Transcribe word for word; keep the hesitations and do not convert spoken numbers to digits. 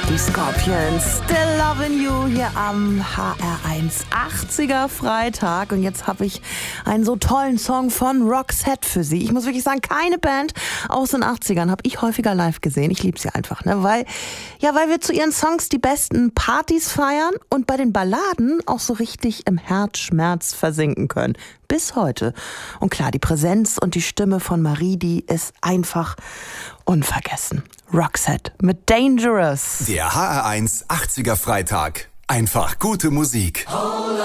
Die Scorpions, Still Lovin' You hier am H R eins achtziger Freitag. Und jetzt habe ich einen so tollen Song von Roxette für Sie. Ich muss wirklich sagen, keine Band aus den achtzigern habe ich häufiger live gesehen. Ich liebe sie einfach, ne? Weil, ja, weil wir zu ihren Songs die besten Partys feiern und bei den Balladen auch so richtig im Herzschmerz versinken können. Bis heute. Und klar, die Präsenz und die Stimme von Marie, die ist einfach unvergessen. Roxette mit Dangerous. Der H R eins achtziger Freitag. Einfach gute Musik.